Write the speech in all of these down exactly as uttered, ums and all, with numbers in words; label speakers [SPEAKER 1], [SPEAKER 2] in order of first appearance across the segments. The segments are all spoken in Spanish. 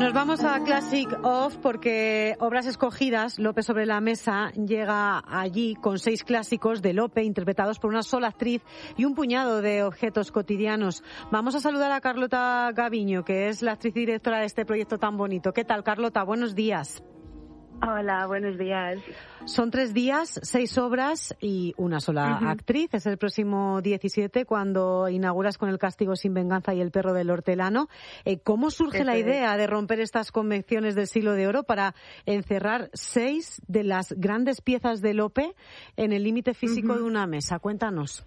[SPEAKER 1] Nos vamos a Classic Off porque Obras Escogidas, Lope sobre la mesa, llega allí con seis clásicos de Lope interpretados por una sola actriz y un puñado de objetos cotidianos. Vamos a saludar a Carlota Gaviño, que es la actriz y directora de este proyecto tan bonito. ¿Qué tal, Carlota? Buenos días.
[SPEAKER 2] Hola, buenos días.
[SPEAKER 1] Son tres días, seis obras y una sola uh-huh. actriz. Es el próximo diecisiete cuando inauguras con El castigo sin venganza y El perro del hortelano. Eh, ¿Cómo surge Eso la idea es. de romper estas convenciones del siglo de oro para encerrar seis de las grandes piezas de Lope en el límite físico uh-huh. de una mesa? Cuéntanos.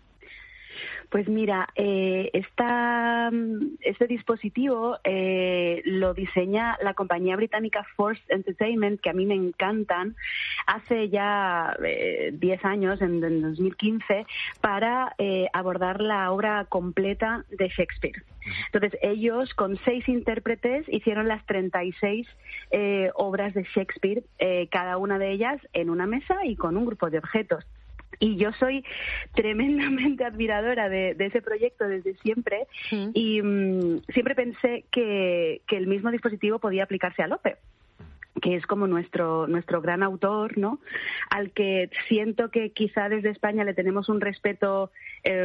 [SPEAKER 2] Pues mira, eh, esta, este dispositivo eh, lo diseña la compañía británica Force Entertainment, que a mí me encantan, hace ya diez eh, años, en, en dos mil quince, para eh, abordar la obra completa de Shakespeare. Entonces, ellos, con seis intérpretes, hicieron las treinta y seis eh, obras de Shakespeare, eh, cada una de ellas en una mesa y con un grupo de objetos. Y yo soy tremendamente admiradora de, de ese proyecto desde siempre sí. y um, siempre pensé que, que el mismo dispositivo podía aplicarse a Lope, que es como nuestro nuestro gran autor, ¿no? Al que siento que quizá desde España le tenemos un respeto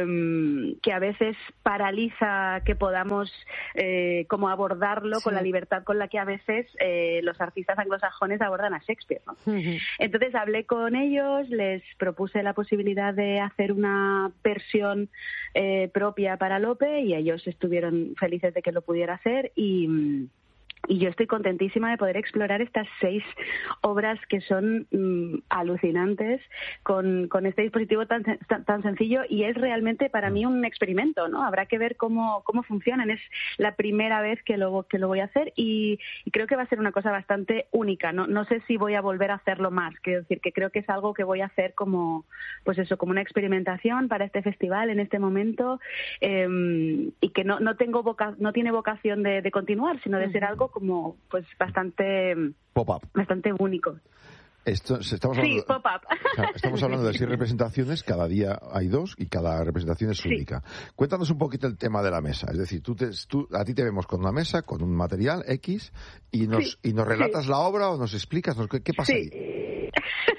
[SPEAKER 2] eh, que a veces paraliza que podamos eh, como abordarlo sí. con la libertad con la que a veces eh, los artistas anglosajones abordan a Shakespeare, ¿no? Uh-huh. Entonces hablé con ellos, les propuse la posibilidad de hacer una versión eh, propia para Lope y ellos estuvieron felices de que lo pudiera hacer y... Y yo estoy contentísima de poder explorar estas seis obras que son mmm, alucinantes con, con este dispositivo tan, tan, tan sencillo y es realmente para mí un experimento, ¿no? Habrá que ver cómo, cómo funcionan. Es la primera vez que lo, que lo voy a hacer y, y creo que va a ser una cosa bastante única. No, no sé si voy a volver a hacerlo más. Quiero decir que creo que es algo que voy a hacer como, pues eso, como una experimentación para este festival en este momento eh, y que no, no, tengo voca- no tiene vocación de, de continuar, sino de ser algo como pues bastante
[SPEAKER 3] pop-up,
[SPEAKER 2] bastante único.
[SPEAKER 3] Esto, estamos hablando,
[SPEAKER 2] sí, pop-up.
[SPEAKER 3] Estamos hablando de seis representaciones, cada día hay dos y cada representación es sí. única. Cuéntanos un poquito el tema de la mesa. Es decir, tú, te, tú a ti te vemos con una mesa, con un material X y nos, sí. y nos relatas sí. la obra o nos explicas nos, qué, qué pasa
[SPEAKER 2] sí.
[SPEAKER 3] ahí.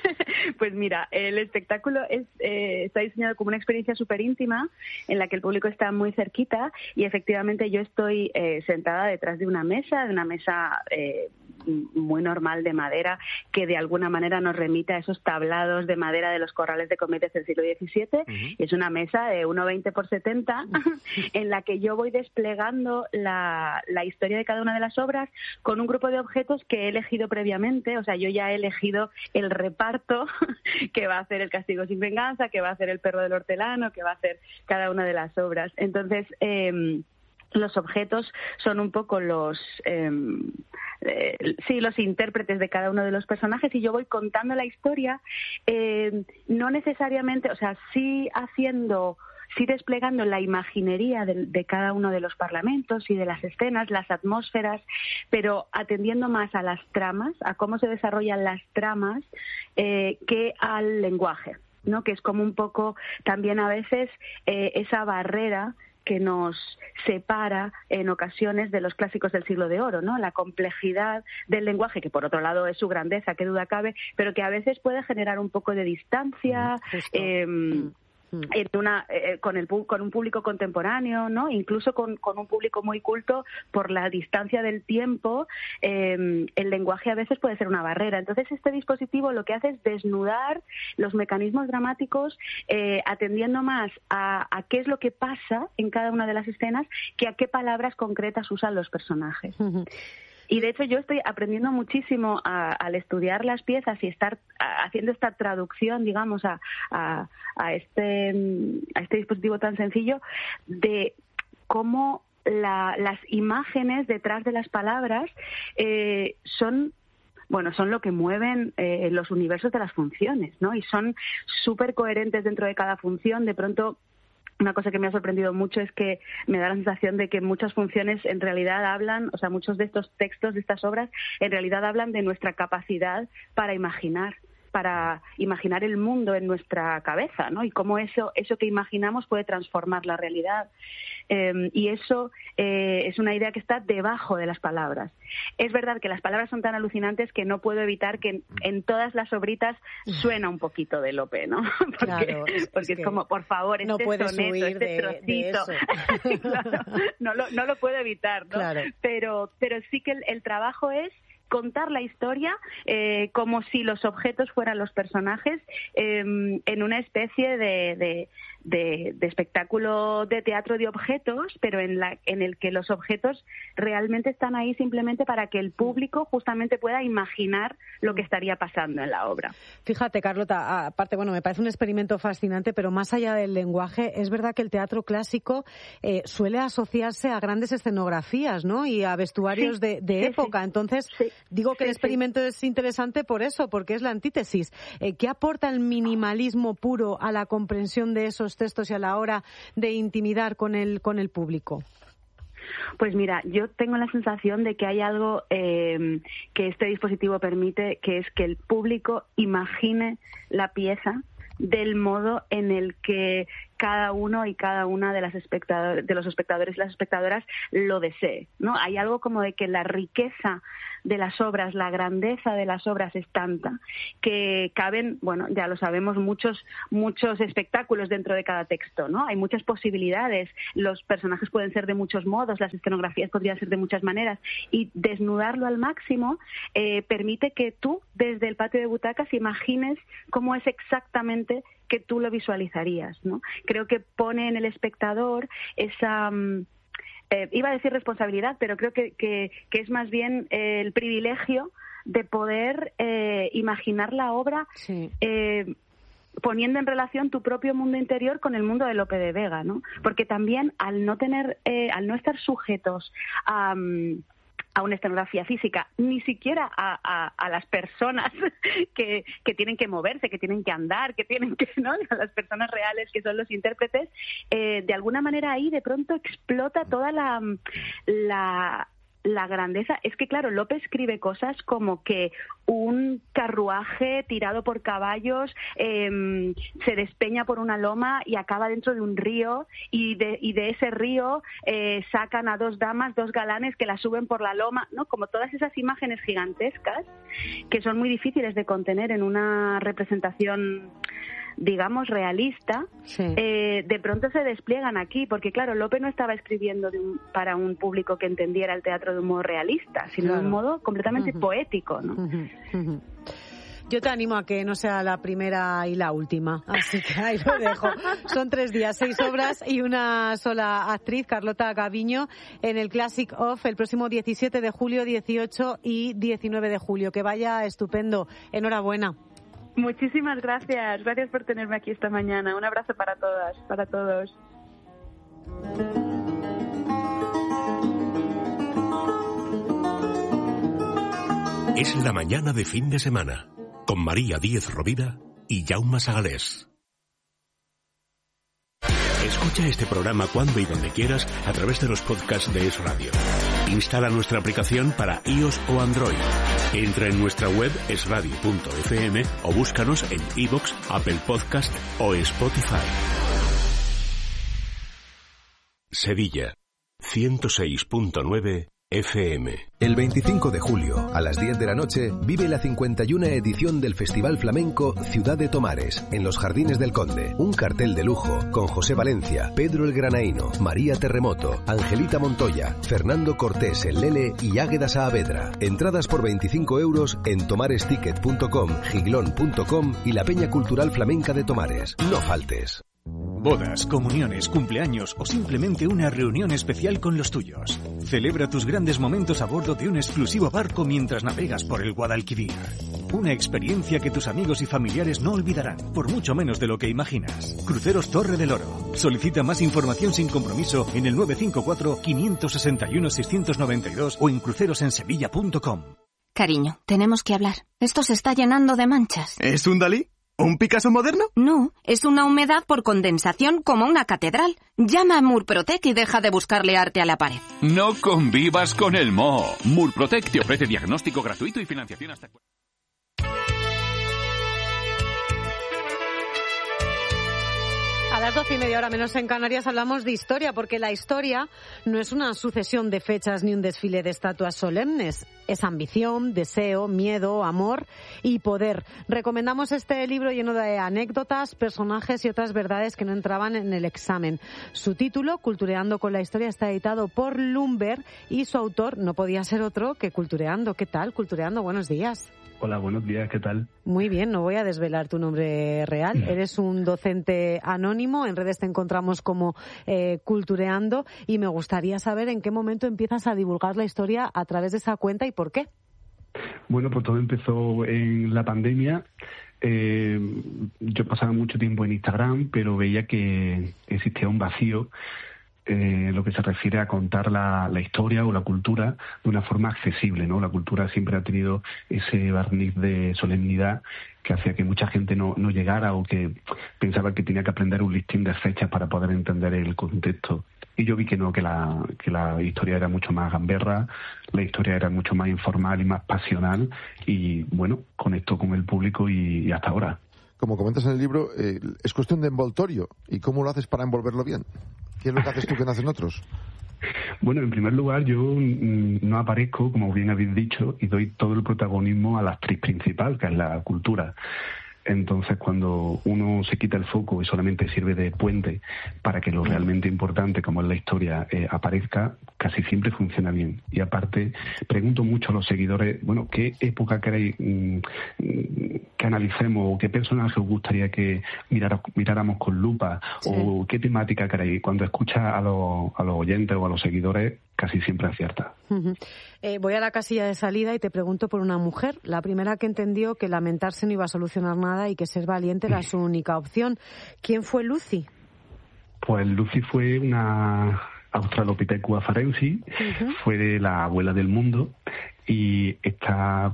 [SPEAKER 2] Pues mira, el espectáculo es, eh, está diseñado como una experiencia súper íntima en la que el público está muy cerquita y efectivamente yo estoy eh, sentada detrás de una mesa, de una mesa eh, muy normal de madera que de alguna manera nos remite a esos tablados de madera de los corrales de cometas del siglo diecisiete. Uh-huh. Es una mesa de uno veinte por setenta en la que yo voy desplegando la, la historia de cada una de las obras con un grupo de objetos que he elegido previamente. O sea, yo ya he elegido el reparto que va a hacer El castigo sin venganza, que va a hacer El perro del hortelano, que va a hacer cada una de las obras. Entonces, eh, los objetos son un poco los eh, eh, sí los intérpretes de cada uno de los personajes y yo voy contando la historia, eh, no necesariamente, o sea, sí haciendo sí desplegando la imaginería de, de cada uno de los parlamentos y de las escenas, las atmósferas, pero atendiendo más a las tramas, a cómo se desarrollan las tramas, eh, que al lenguaje, ¿no? Que es como un poco también a veces eh, esa barrera que nos separa en ocasiones de los clásicos del siglo de oro, ¿no? La complejidad del lenguaje, que por otro lado es su grandeza, qué duda cabe, pero que a veces puede generar un poco de distancia, eh, mm. En una, eh, con, el, con un público contemporáneo, ¿no? Incluso con, con un público muy culto, por la distancia del tiempo, eh, el lenguaje a veces puede ser una barrera. Entonces este dispositivo lo que hace es desnudar los mecanismos dramáticos, eh, atendiendo más a, a qué es lo que pasa en cada una de las escenas que a qué palabras concretas usan los personajes. Uh-huh. Y de hecho yo estoy aprendiendo muchísimo a, al estudiar las piezas y estar a, haciendo esta traducción, digamos, a, a, a, este, a este dispositivo tan sencillo, de cómo la, las imágenes detrás de las palabras eh, son... Bueno, son lo que mueven eh, los universos de las funciones, ¿no? Y son súper coherentes dentro de cada función. De pronto, una cosa que me ha sorprendido mucho es que me da la sensación de que muchas funciones en realidad hablan, o sea, muchos de estos textos, de estas obras, en realidad hablan de nuestra capacidad para imaginar. para imaginar el mundo en nuestra cabeza, ¿no? Y cómo eso, eso que imaginamos puede transformar la realidad. Eh, y eso eh, es una idea que está debajo de las palabras. Es verdad que las palabras son tan alucinantes que no puedo evitar que en, en todas las obritas suena un poquito de Lope, ¿no? Porque, claro, es, porque es, es como, por favor, este
[SPEAKER 1] no
[SPEAKER 2] soneto, este
[SPEAKER 1] de,
[SPEAKER 2] trocito.
[SPEAKER 1] De
[SPEAKER 2] claro, no, lo, no lo puedo evitar, ¿no?
[SPEAKER 1] Claro.
[SPEAKER 2] Pero, pero sí que el, el trabajo es contar la historia eh, como si los objetos fueran los personajes eh, en una especie de, de, de, de espectáculo de teatro de objetos, pero en, la, en el que los objetos realmente están ahí simplemente para que el público justamente pueda imaginar lo que estaría pasando en la obra.
[SPEAKER 1] Fíjate, Carlota, aparte, bueno, me parece un experimento fascinante, pero más allá del lenguaje, es verdad que el teatro clásico eh, suele asociarse a grandes escenografías, ¿no? Y a vestuarios sí, de, de sí, época. Sí. Entonces, sí. Digo que sí, el experimento sí. es interesante por eso, porque es la antítesis. Eh, ¿Qué aporta el minimalismo puro a la comprensión de esos textos y a la hora de intimidar con el, con el público?
[SPEAKER 2] Pues mira, yo tengo la sensación de que hay algo eh, que este dispositivo permite, que es que el público imagine la pieza del modo en el que cada uno y cada una de las espectadores, de los espectadores y las espectadoras lo desee, ¿no? Hay algo como de que la riqueza de las obras, la grandeza de las obras es tanta que caben, bueno, ya lo sabemos, muchos muchos espectáculos dentro de cada texto, ¿no? Hay muchas posibilidades, los personajes pueden ser de muchos modos, las escenografías podrían ser de muchas maneras, y desnudarlo al máximo eh, permite que tú, desde el patio de butacas, imagines cómo es exactamente que tú lo visualizarías, ¿no? Creo que pone en el espectador esa... Eh, iba a decir responsabilidad, pero creo que, que, que es más bien eh, el privilegio de poder eh, imaginar la obra sí. eh, poniendo en relación tu propio mundo interior con el mundo de Lope de Vega, ¿no? Porque también al no tener, eh, al no estar sujetos a... Um, a una escenografía física, ni siquiera a, a, a las personas que, que tienen que moverse, que tienen que andar, que tienen que, ¿no? A las personas reales que son los intérpretes, eh, de alguna manera ahí de pronto explota toda la, la la grandeza. Es que, claro, Lope escribe cosas como que un carruaje tirado por caballos eh, se despeña por una loma y acaba dentro de un río, y de, y de ese río eh, sacan a dos damas, dos galanes que la suben por la loma, ¿no? Como todas esas imágenes gigantescas que son muy difíciles de contener en una representación, digamos, realista, sí. eh, de pronto se despliegan aquí, porque claro, Lope no estaba escribiendo de un, para un público que entendiera el teatro de un modo realista, sino claro. de un modo completamente uh-huh. poético, ¿no?
[SPEAKER 1] Uh-huh. Uh-huh. Yo te animo a que no sea la primera y la última, así que ahí lo dejo. Son tres días, seis obras y una sola actriz, Carlota Gaviño, en el Classic Off el próximo diecisiete de julio, dieciocho y diecinueve de julio. Que vaya estupendo. Enhorabuena.
[SPEAKER 2] Muchísimas gracias. Gracias por tenerme aquí esta mañana. Un abrazo para todas, para todos.
[SPEAKER 4] Es la mañana de fin de semana, con María Díez Rovira y Jaume Sagalés. Escucha este programa cuando y donde quieras a través de los podcasts de Es Radio. Instala nuestra aplicación para iOS o Android. Entra en nuestra web es radio punto efe eme o búscanos en iVoox, Apple Podcast o Spotify. Sevilla, ciento seis punto nueve F M.
[SPEAKER 5] El veinticinco de julio, a las diez de la noche, vive la cincuenta y una edición del Festival Flamenco Ciudad de Tomares, en los Jardines del Conde. Un cartel de lujo con José Valencia, Pedro el Granaíno, María Terremoto, Angelita Montoya, Fernando Cortés el Lele y Águeda Saavedra. Entradas por veinticinco euros en tomaresticket punto com, giglón punto com y la Peña Cultural Flamenca de Tomares. No faltes.
[SPEAKER 6] Bodas, comuniones, cumpleaños o simplemente una reunión especial con los tuyos. Celebra tus grandes momentos a bordo de un exclusivo barco mientras navegas por el Guadalquivir. Una experiencia que tus amigos y familiares no olvidarán, por mucho menos de lo que imaginas. Cruceros Torre del Oro. Solicita más información sin compromiso en el nueve cinco cuatro, cinco seis uno, seis nueve dos o en crucerosensevilla punto com.
[SPEAKER 7] Cariño, tenemos que hablar. Esto se está llenando de manchas.
[SPEAKER 8] ¿Es un Dalí? ¿Un Picasso moderno?
[SPEAKER 7] No, es una humedad por condensación como una catedral. Llama a Murprotec y deja de buscarle arte a la pared.
[SPEAKER 9] No convivas con el moho. Murprotec te ofrece diagnóstico gratuito y financiación hasta...
[SPEAKER 1] A las doce y media, hora menos en Canarias, hablamos de historia, porque la historia no es una sucesión de fechas ni un desfile de estatuas solemnes. Es ambición, deseo, miedo, amor y poder. Recomendamos este libro lleno de anécdotas, personajes y otras verdades que no entraban en el examen. Su título, Cultureando con la historia, está editado por Lumber y su autor no podía ser otro que Cultureando. ¿Qué tal, Cultureando? Buenos días.
[SPEAKER 10] Hola, buenos días, ¿qué tal?
[SPEAKER 1] Muy bien, no voy a desvelar tu nombre real. Eres un docente anónimo, en redes te encontramos como eh, Cultureando, y me gustaría saber en qué momento empiezas a divulgar la historia a través de esa cuenta y por qué.
[SPEAKER 10] Bueno, pues todo empezó en la pandemia. Eh, yo pasaba mucho tiempo en Instagram, pero veía que existía un vacío en eh, lo que se refiere a contar la, la historia o la cultura de una forma accesible, ¿no? La cultura siempre ha tenido ese barniz de solemnidad que hacía que mucha gente no, no llegara o que pensaba que tenía que aprender un listín de fechas para poder entender el contexto. Y yo vi que no, que la, que la historia era mucho más gamberra, la historia era mucho más informal y más pasional, y bueno, conectó con el público y, y hasta ahora.
[SPEAKER 3] Como comentas en el libro, eh, es cuestión de envoltorio. ¿Y cómo lo haces para envolverlo bien? ¿Qué es lo que haces tú que no hacen otros?
[SPEAKER 10] Bueno, en primer lugar, yo mm, no aparezco, como bien habéis dicho, y doy todo el protagonismo a la actriz principal, que es la cultura. Entonces, cuando uno se quita el foco y solamente sirve de puente para que lo realmente importante, como es la historia, eh, aparezca, casi siempre funciona bien. Y aparte, pregunto mucho a los seguidores, bueno, ¿qué época queréis mm, que analicemos o qué personaje os gustaría que mirara, miráramos con lupa? Sí. O qué temática queréis? Cuando escucha a los, a los oyentes o a los seguidores, casi siempre acierta.
[SPEAKER 1] Uh-huh. Eh, voy a la casilla de salida y te pregunto por una mujer, la primera que entendió que lamentarse no iba a solucionar nada y que ser valiente era su única opción. ¿Quién fue Lucy?
[SPEAKER 10] Pues Lucy fue una Australopithecus afarensis, uh-huh. Fue la abuela del mundo, y esta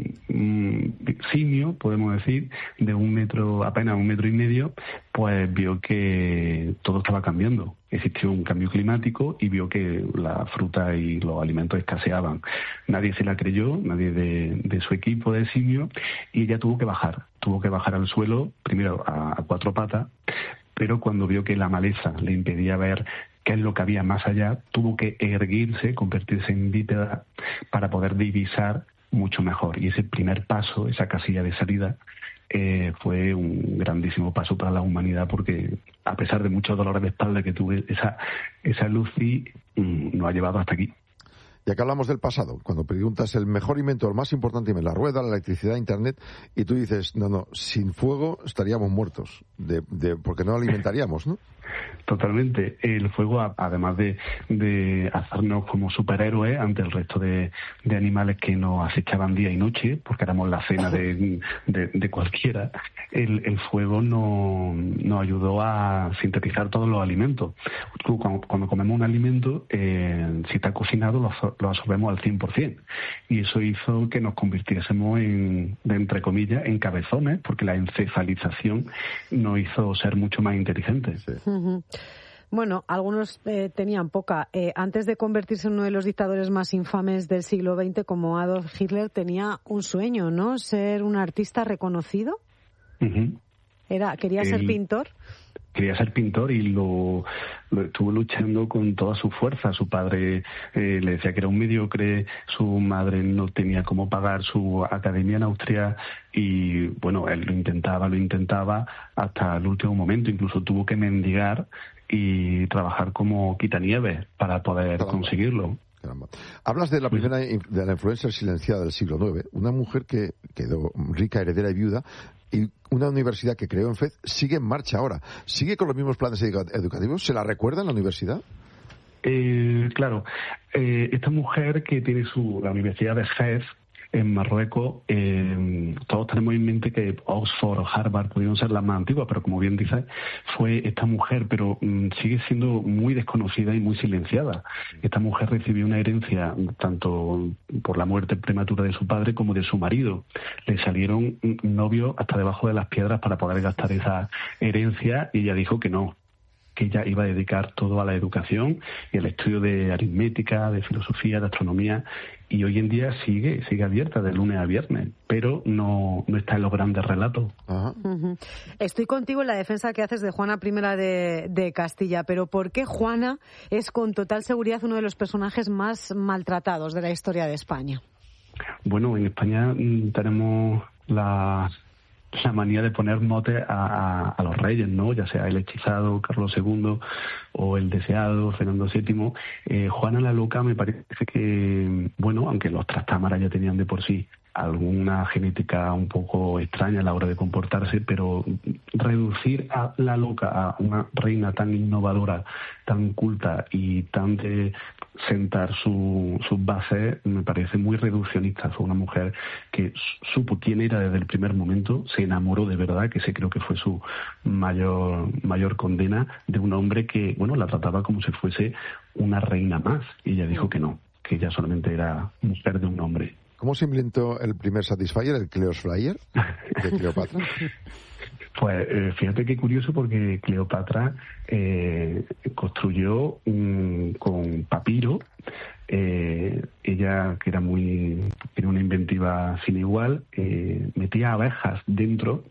[SPEAKER 10] mm, simio, podemos decir, de un metro, apenas un metro y medio, pues vio que todo estaba cambiando. Existió un cambio climático y vio que la fruta y los alimentos escaseaban. Nadie se la creyó, nadie de, de su equipo de simio, y ella tuvo que bajar. Tuvo que bajar al suelo, primero a, a cuatro patas, pero cuando vio que la maleza le impedía ver qué es lo que había más allá, tuvo que erguirse, convertirse en bípeda para poder divisar mucho mejor. Y ese primer paso, esa casilla de salida, eh, fue un grandísimo paso para la humanidad, porque a pesar de muchos dolores de espalda que tuve, esa, esa Lucy mmm, nos ha llevado hasta aquí.
[SPEAKER 3] Ya que hablamos del pasado, cuando preguntas el mejor invento, el más importante, la rueda, la electricidad, Internet, y tú dices, no, no, sin fuego estaríamos muertos, de, de, porque no alimentaríamos, ¿no?
[SPEAKER 10] Totalmente. El fuego, además de, de hacernos como superhéroes ante el resto de, de animales que nos acechaban día y noche, porque éramos la cena de, de, de cualquiera, el, el fuego nos, nos ayudó a sintetizar todos los alimentos. Cuando, cuando comemos un alimento, eh, si está cocinado, lo, lo absorbemos al cien por ciento. Y eso hizo que nos convirtiésemos en, de, entre comillas, en cabezones, porque la encefalización nos hizo ser mucho más inteligentes.
[SPEAKER 3] Sí.
[SPEAKER 1] Uh-huh. Bueno, algunos eh, tenían poca. Eh, antes de convertirse en uno de los dictadores más infames del siglo veinte, como Adolf Hitler, tenía un sueño, ¿no? Ser un artista reconocido.
[SPEAKER 10] Uh-huh.
[SPEAKER 1] Era, quería
[SPEAKER 10] El...
[SPEAKER 1] ser pintor.
[SPEAKER 10] Quería ser pintor y lo, lo estuvo luchando con toda su fuerza. Su padre eh, le decía que era un mediocre, su madre no tenía cómo pagar su academia en Austria y, bueno, él lo intentaba, lo intentaba hasta el último momento. Incluso tuvo que mendigar y trabajar como quitanieves para poder Caramba. conseguirlo.
[SPEAKER 3] Caramba. Hablas de la primera de la influencer silenciada del siglo nueve, una mujer que quedó rica, heredera y viuda, y una universidad que creó en Fez sigue en marcha ahora. ¿Sigue con los mismos planes educativos? ¿Se la recuerda en la universidad?
[SPEAKER 10] Eh, claro. Eh, esta mujer que tiene su la Universidad de Fez en Marruecos, eh, todos tenemos en mente que Oxford o Harvard pudieron ser las más antiguas, pero como bien dices, fue esta mujer, pero mm, sigue siendo muy desconocida y muy silenciada. Esta mujer recibió una herencia tanto por la muerte prematura de su padre como de su marido. Le salieron novios hasta debajo de las piedras para poder gastar esa herencia y ella dijo que no, que ella iba a dedicar todo a la educación y al estudio de aritmética, de filosofía, de astronomía, y hoy en día sigue sigue abierta de lunes a viernes, pero no, no está en los grandes relatos.
[SPEAKER 3] Ajá.
[SPEAKER 1] Uh-huh. Estoy contigo en la defensa que haces de Juana I de, de Castilla, pero ¿por qué Juana es con total seguridad uno de los personajes más maltratados de la historia de España?
[SPEAKER 10] Bueno, en España mmm, tenemos la... la manía de poner mote a, a, a los reyes, ¿no? Ya sea el hechizado, Carlos segundo, o el deseado, Fernando séptimo. Eh, Juana la Loca me parece que, bueno, aunque los Trastámaras ya tenían de por sí alguna genética un poco extraña a la hora de comportarse, pero reducir a la Loca a una reina tan innovadora, tan culta y tan de sentar su, sus bases, me parece muy reduccionista. Fue una mujer que supo quién era desde el primer momento, se enamoró de verdad, que ese creo que fue su mayor mayor condena, de un hombre que, bueno, la trataba como si fuese una reina más, y ella dijo que no, que ella solamente era mujer de un hombre.
[SPEAKER 3] ¿Cómo se inventó el primer Satisfyer, el Cleos Flyer de Cleopatra?
[SPEAKER 10] Pues eh, fíjate qué curioso, porque Cleopatra eh, construyó un, con papiro, eh, ella que era muy era una inventiva sin igual, eh, metía abejas dentro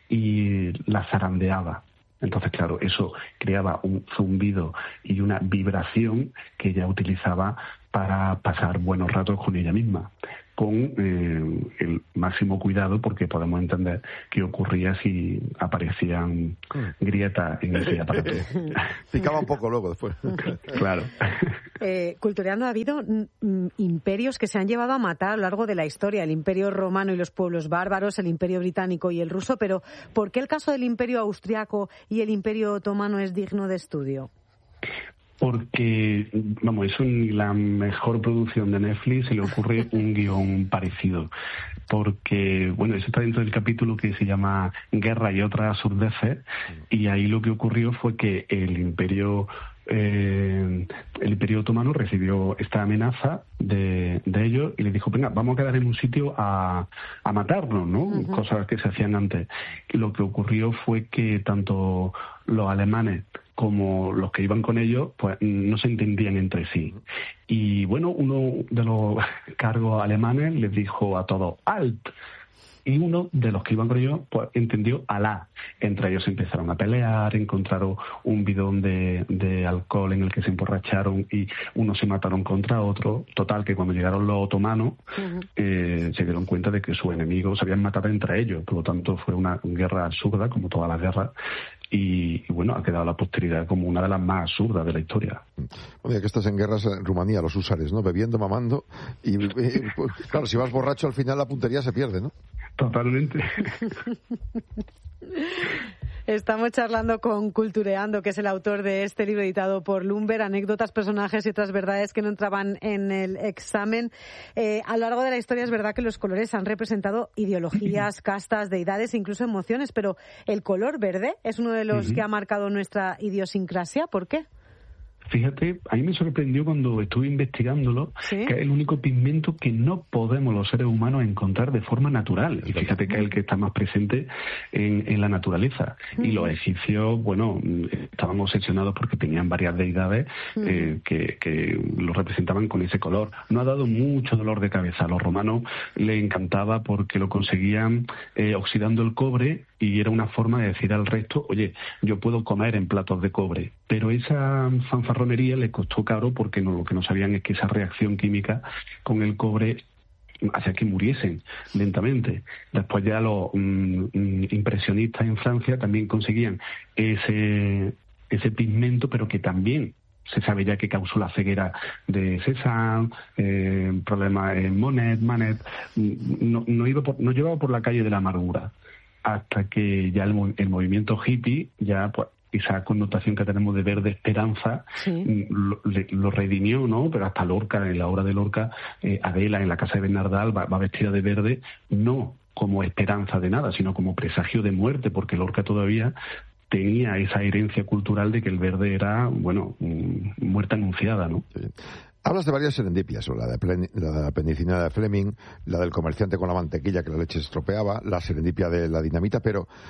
[SPEAKER 10] y las zarandeaba. Entonces, claro, eso creaba un zumbido y una vibración que ella utilizaba para pasar buenos ratos con ella misma, con eh, el máximo cuidado, porque podemos entender qué ocurría si aparecían grietas en ese aparato.
[SPEAKER 3] Picaba un poco luego después.
[SPEAKER 10] Claro.
[SPEAKER 1] Eh, Cultureando, ha habido mm, imperios que se han llevado a matar a lo largo de la historia, el Imperio Romano y los pueblos bárbaros, el Imperio Británico y el ruso, pero ¿por qué el caso del Imperio Austriaco y el Imperio Otomano es digno de estudio?
[SPEAKER 10] Porque, vamos, eso ni la mejor producción de Netflix se le ocurre un guión parecido. Porque, bueno, eso está dentro del capítulo que se llama Guerra y otras surdeces, y ahí lo que ocurrió fue que el Imperio eh, el Imperio Otomano recibió esta amenaza de, de ellos y les dijo, venga, vamos a quedar en un sitio a, a matarnos, ¿no? Uh-huh. Cosas que se hacían antes. Y lo que ocurrió fue que tanto los alemanes como los que iban con ellos, pues no se entendían entre sí. Y bueno, uno de los cargos alemanes les dijo a todos, ¡alt! Y uno de los que iban con ellos, pues entendió Alá. Entre ellos empezaron a pelear, encontraron un bidón de, de alcohol en el que se emborracharon y unos se mataron contra otros. Total, que cuando llegaron los otomanos, uh-huh. eh, se dieron cuenta de que sus enemigos se habían matado entre ellos. Por lo tanto, fue una guerra absurda, como todas las guerras. Y, y bueno, ha quedado la posteridad como una de las más absurdas de la historia.
[SPEAKER 3] Bueno, ya que estás en guerras en Rumanía, los húsares, ¿no? Bebiendo, mamando. Y, y pues, claro, si vas borracho, al final la puntería se pierde, ¿no?
[SPEAKER 10] Totalmente.
[SPEAKER 1] Estamos charlando con Cultureando, que es el autor de este libro editado por Lumber, anécdotas, personajes y otras verdades que no entraban en el examen. Eh, a lo largo de la historia es verdad que los colores han representado ideologías, castas, deidades, incluso emociones, pero el color verde es uno de los uh-huh. que ha marcado nuestra idiosincrasia. ¿Por qué?
[SPEAKER 10] Fíjate, a mí me sorprendió cuando estuve investigándolo, ¿sí? que es el único pigmento que no podemos los seres humanos encontrar de forma natural. Y fíjate que es el que está más presente en, en la naturaleza. Uh-huh. Y los egipcios, bueno, estaban obsesionados porque tenían varias deidades uh-huh. eh, que, que lo representaban con ese color. No ha dado mucho dolor de cabeza. A los romanos les encantaba porque lo conseguían eh, oxidando el cobre, y era una forma de decir al resto, oye, yo puedo comer en platos de cobre. Pero esa fanfarronería les costó caro, porque no, lo que no sabían es que esa reacción química con el cobre hacía que muriesen lentamente. Después ya los mm, impresionistas en Francia también conseguían ese, ese pigmento, pero que también se sabe ya que causó la ceguera de Cézanne, eh, problemas en Monet, Manet. No, no, iba por, no llevaba por la calle de la amargura, hasta que ya el, el movimiento hippie, ya pues esa connotación que tenemos de verde esperanza, sí. lo, lo redimió, ¿no? Pero hasta Lorca, en la obra de Lorca, eh, Adela en la casa de Bernardal va, va vestida de verde, no como esperanza de nada, sino como presagio de muerte, porque Lorca todavía tenía esa herencia cultural de que el verde era, bueno, muerte anunciada, ¿no? Sí.
[SPEAKER 3] Hablas de varias serendipias, la de, plen, la de la penicilina de Fleming, la del comerciante con la mantequilla que la leche estropeaba, la serendipia de la dinamita, pero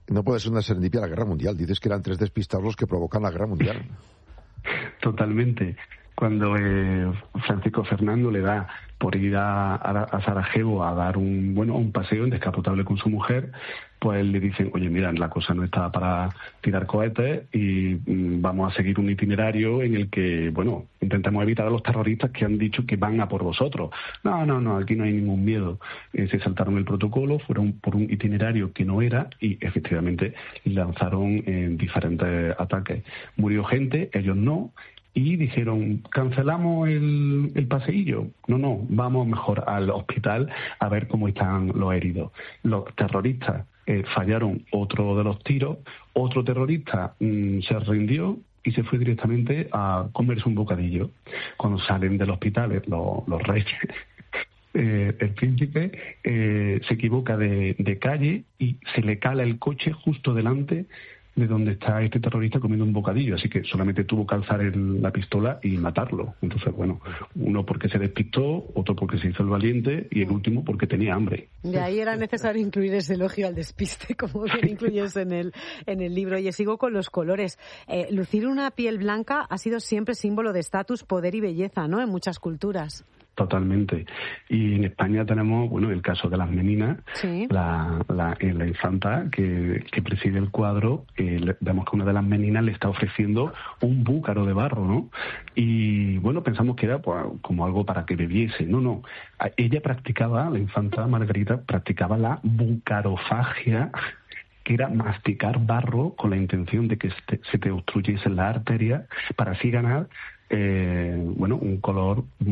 [SPEAKER 3] no puede ser una serendipia la guerra mundial. Dices que eran tres despistados los que provocan la guerra mundial.
[SPEAKER 10] Totalmente. Cuando eh, Francisco Fernando le da por ir a, a, a Sarajevo a dar un bueno un paseo en descapotable con su mujer, pues le dicen, oye, mira, la cosa no está para tirar cohetes y mm, vamos a seguir un itinerario en el que, bueno, intentamos evitar a los terroristas que han dicho que van a por vosotros. No, no, no, aquí no hay ningún miedo. Eh, se saltaron el protocolo, fueron por un itinerario que no era y efectivamente lanzaron eh, diferentes ataques. Murió gente, ellos no. Y dijeron, cancelamos el, el paseillo. No, no, vamos mejor al hospital a ver cómo están los heridos. Los terroristas eh, fallaron otro de los tiros, otro terrorista mmm, se rindió y se fue directamente a comerse un bocadillo. Cuando salen del hospital los, los reyes, eh, el príncipe eh, se equivoca de, de calle y se le cala el coche justo delante de donde está este terrorista comiendo un bocadillo, así que solamente tuvo que alzar el, la pistola y matarlo. Entonces, bueno, uno porque se despistó, otro porque se hizo el valiente y el último porque tenía hambre.
[SPEAKER 1] De ahí era necesario incluir ese elogio al despiste, como bien incluyes en el, en el libro. Y sigo con los colores. Eh, lucir una piel blanca ha sido siempre símbolo de estatus, poder y belleza, ¿no?, en muchas culturas.
[SPEAKER 10] Totalmente. Y en España tenemos, bueno, el caso de las meninas, sí. la, la, la infanta que, que preside el cuadro, eh, le, vemos que una de las meninas le está ofreciendo un búcaro de barro, ¿no? Y bueno, pensamos que era pues, como algo para que bebiese. No, no. Ella practicaba, la infanta Margarita, practicaba la bucarofagia, que era masticar barro con la intención de que se, se te obstruyese la arteria para así ganar, eh, bueno, un color